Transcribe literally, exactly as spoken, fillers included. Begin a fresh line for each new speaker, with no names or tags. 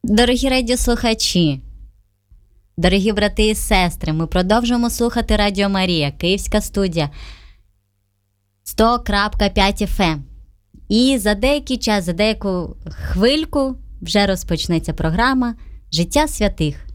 Дорогі радіослухачі, дорогі брати і сестри, ми продовжуємо слухати Радіо Марія, Київська студія сто крапка п'ять еф ем. І за деякий час, за деяку хвильку вже розпочнеться програма «Життя святих».